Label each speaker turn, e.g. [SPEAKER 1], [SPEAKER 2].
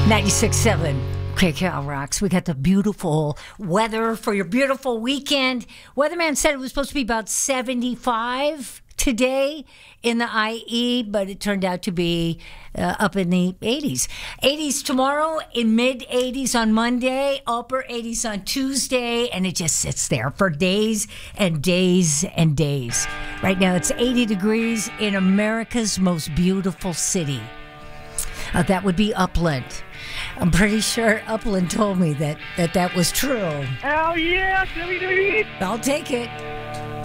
[SPEAKER 1] 96.7 KKL Rocks. We got the beautiful weather for your beautiful weekend. Weatherman said it was supposed to be about 75 today in the IE, but it turned out to be up in the 80s. 80s tomorrow, in mid-80s on Monday, upper 80s on Tuesday, and it just sits there for days and days and days. Right now it's 80 degrees in America's most beautiful city. That would be Upland. I'm pretty sure Upland told me that was true.
[SPEAKER 2] Hell yeah, WWE!
[SPEAKER 1] I'll take it.